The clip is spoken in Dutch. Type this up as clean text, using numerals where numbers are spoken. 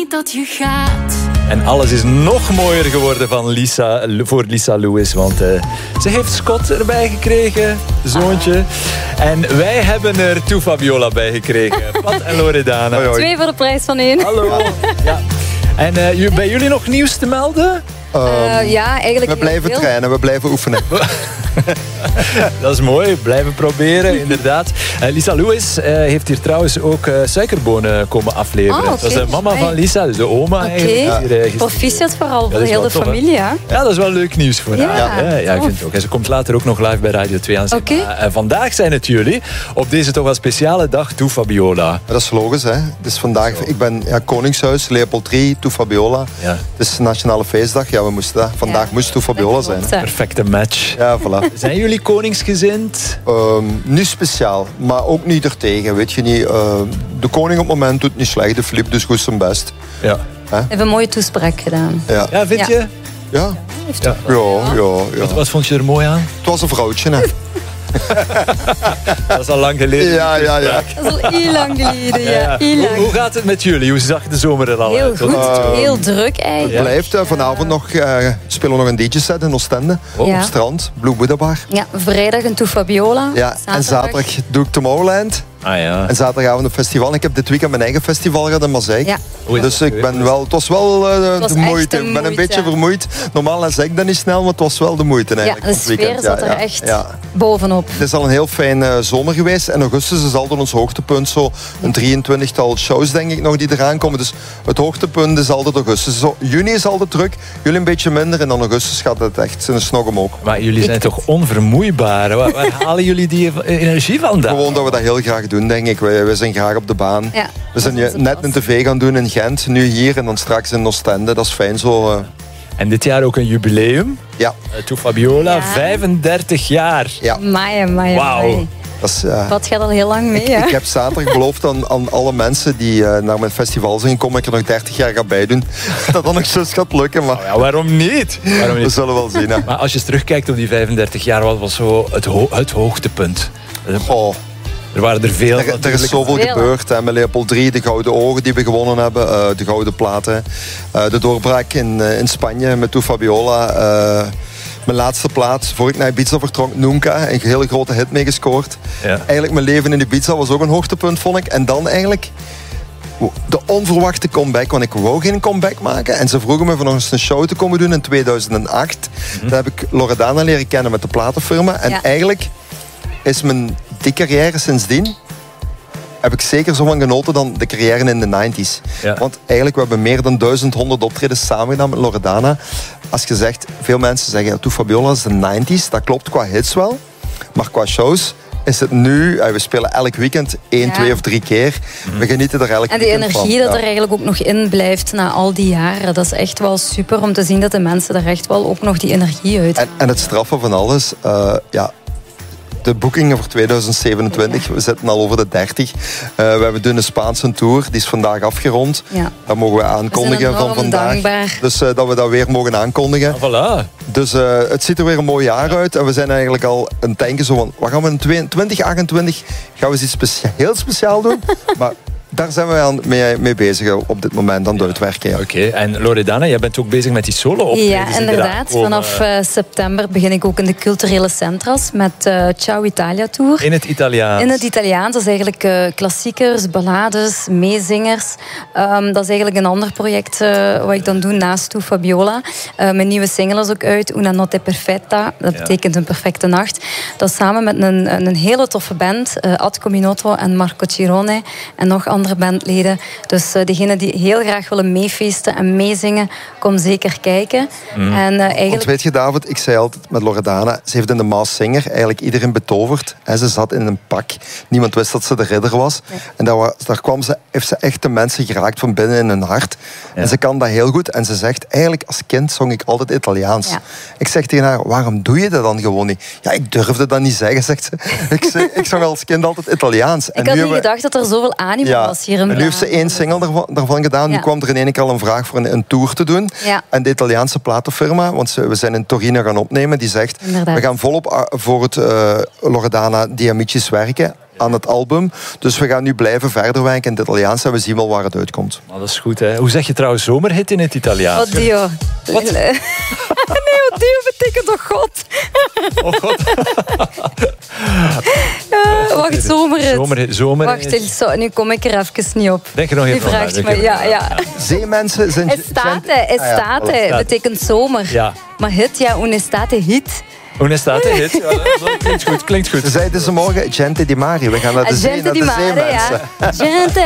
niet dat je gaat. En alles is nog mooier geworden voor Lisa Lewis. Want ze heeft Scott erbij gekregen, zoontje. En wij hebben er Toe Fabiola bij gekregen. Pat en Loredana. Hoi, hoi. 2 voor de prijs van 1. Hallo. Ja. En bij jullie nog nieuws te melden? Ja, eigenlijk we blijven heel trainen, we blijven oefenen. Dat is mooi, blijven proberen, inderdaad. Lisa Lewis heeft hier trouwens ook suikerbonen komen afleveren. Okay. Dat is de mama van Lisa, dus de oma eigenlijk. Proficiat vooral voor is heel wel de tof, familie. Hè? Ja, dat is wel leuk nieuws voor haar. Ja, ik vind het ook. En ze komt later ook nog live bij Radio 2 aan zitten. En vandaag zijn het jullie, op deze toch wel speciale dag, Toe Fabiola. Dat is logisch, hè. Dus vandaag, ik ben Koningshuis, Leopold III, Toe Fabiola. Ja. Het is Nationale Feestdag, ja, we moesten dat. Vandaag moest Toe Fabiola zijn. Hè. Perfecte match. Ja, voilà. Zijn jullie koningsgezind? Niet speciaal, maar ook niet ertegen, weet je niet. De koning op het moment doet niet slecht, de Filip dus goed zijn best. Ja. Heeft een mooie toespraak gedaan. Ja, vind je? Ja. Ja. Wat vond je er mooi aan? Het was een vrouwtje, hè. Dat is al lang geleden. Ja. Dat is al heel lang geleden, ja. Heel lang. Hoe gaat het met jullie? Hoe zag de zomer er al Heel uit? goed, heel druk eigenlijk. Het blijft vanavond nog, spelen we nog een DJ-set in Oostende. Op het strand, Blue Buddha Bar. Ja, vrijdag een Toe Fabiola. Ja, en zaterdag doe ik Tomorrowland. Ah, ja. En zaterdagavond een festival. Ik heb dit weekend mijn eigen festival gehad in Marseille. Ja. Dus ik ben wel, het was wel de moeite. Ik ben een beetje vermoeid. Normaal zeg ik dat niet snel, maar het was wel de moeite eigenlijk. Ja, de sfeer zat er echt bovenop. Het is al een heel fijn zomer geweest. En augustus is altijd ons hoogtepunt. Zo een 23-tal shows denk ik nog die eraan komen. Dus het hoogtepunt is altijd augustus. Zo, juni is altijd druk. Jullie een beetje minder. En dan augustus gaat het echt een snog omhoog. Maar jullie zijn toch onvermoeibaar? Waar halen jullie die energie vandaan? Gewoon dat we dat heel graag doen, denk ik. We zijn graag op de baan. Ja, we zijn net een tv gaan doen in Gent, nu hier en dan straks in Oostende. Dat is fijn zo. En dit jaar ook een jubileum. Ja. Toe Fabiola, 35 jaar. Ja. Amai. Wauw. Dat gaat al heel lang mee, hè? Ik heb zaterdag beloofd aan alle mensen die naar mijn festival zijn gekomen, dat ik er nog 30 jaar ga bijdoen. Dat dan nog zo gaat lukken. Maar waarom niet? We zullen wel zien. Hè. Maar als je terugkijkt op die 35 jaar, wat was zo het hoogtepunt? Er waren er veel. Er is zoveel gebeurd. Hè, met Leopold III, de gouden ogen die we gewonnen hebben, de gouden platen. De doorbraak in Spanje met Toe Fabiola. Mijn laatste plaat, voor ik naar Ibiza vertrok, Nunca. Een hele grote hit mee gescoord. Ja. Eigenlijk mijn leven in Ibiza was ook een hoogtepunt, vond ik. En dan eigenlijk de onverwachte comeback. Want ik wou geen comeback maken. En ze vroegen me van nog eens een show te komen doen in 2008. Daar heb ik Loredana leren kennen met de platenfirma. En eigenlijk is die carrière sindsdien, heb ik zeker zo van genoten dan de carrière in de 90s. Ja. Want eigenlijk, we hebben meer dan 1100 optredens samen gedaan met Loredana. Als je zegt, veel mensen zeggen, Toe Fabiola is de 90s. Dat klopt qua hits wel. Maar qua shows is het nu, we spelen elk weekend 1, 2 of 3 keer. We genieten er elk weekend van. En die energie dat er eigenlijk ook nog in blijft na al die jaren, dat is echt wel super om te zien dat de mensen er echt wel ook nog die energie uit. En het straffen van alles, de boekingen voor 2027, we zitten al over de 30. We hebben een Spaanse tour, die is vandaag afgerond. Ja. Dat mogen we aankondigen van vandaag. Dankbaar. Dus dat we dat weer mogen aankondigen. Voilà. Dus het ziet er weer een mooi jaar uit. En we zijn eigenlijk al aan het denken zo van, wat gaan we in 2028? Gaan we iets heel speciaal doen? Maar daar zijn we mee bezig op dit moment aan het uitwerken. Ja. Oké. En Loredana, jij bent ook bezig met die solo-optredens. Ja, inderdaad. Vanaf september begin ik ook in de culturele centra's met Ciao Italia Tour. In het Italiaans? In het Italiaans. Dat is eigenlijk klassiekers, ballades, meezingers. Dat is eigenlijk een ander project wat ik dan doe naast Toe Fabiola. Mijn nieuwe single is ook uit, Una Notte Perfetta. Dat betekent een perfecte nacht. Dat is samen met een hele toffe band, Ad Cominotto en Marco Cirone en nog andere bandleden. Dus degenen die heel graag willen meefeesten en meezingen, kom zeker kijken. En, Want weet je, David, ik zei altijd met Loredana, ze heeft in de Maas Singer eigenlijk iedereen betoverd. En ze zat in een pak. Niemand wist dat ze de ridder was. Nee. En daar heeft ze echt de mensen geraakt van binnen in hun hart. Ja. En ze kan dat heel goed. En ze zegt, eigenlijk als kind zong ik altijd Italiaans. Ja. Ik zeg tegen haar, waarom doe je dat dan gewoon niet? Ja, ik durfde dat niet zeggen, zegt ze. Ik zong als kind altijd Italiaans. Ik had niet gedacht dat er zoveel animo was. En nu heeft ze 1 single daarvan gedaan. Nu kwam er in één keer al een vraag voor een tour te doen. Ja. En de Italiaanse platenfirma, want we zijn in Torino gaan opnemen, die zegt, we gaan volop voor het Loredana die Amicis werken. aan het album. Dus we gaan nu blijven verder werken in het Italiaans en we zien wel waar het uitkomt. Maar dat is goed, hè. Hoe zeg je trouwens zomerhit in het Italiaans? Oddio. Wat? Nee, oddio betekent toch God? Oh god. Wacht, zomerhit. Zomerhit. Wacht, nu kom ik er even niet op. Denk er nog Nu even vraagt aan. me, ja. Zeemensen zijn... Estate betekent zomer. Ja. Maar hit, ja, un estate hit. Hoe staat het? Ja, klinkt goed. Ze zeiden ze morgen, Gente di Mare. We gaan naar de zee, Gente naar di de mare, zeemensen. ja. Gente